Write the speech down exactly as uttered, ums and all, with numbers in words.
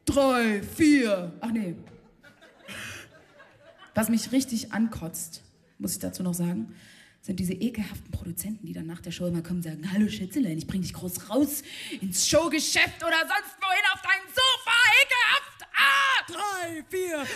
drei, vier. Ach nee. Was mich richtig ankotzt, muss ich dazu noch sagen, sind diese ekelhaften Produzenten, die dann nach der Show immer kommen und sagen, hallo Schätzelein, ich bring dich groß raus ins Showgeschäft oder sonst wohin auf dein Sofa, ekelhaft! Ah! Drei, vier,